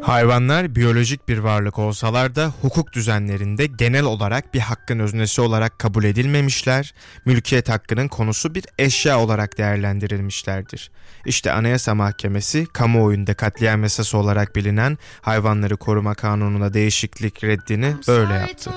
Hayvanlar biyolojik bir varlık olsalar da hukuk düzenlerinde genel olarak bir hakkın öznesi olarak kabul edilmemişler, mülkiyet hakkının konusu bir eşya olarak değerlendirilmişlerdir. İşte Anayasa Mahkemesi, kamuoyunda katliam yasası olarak bilinen Hayvanları Koruma Kanunu'na değişiklik reddini böyle yaptı.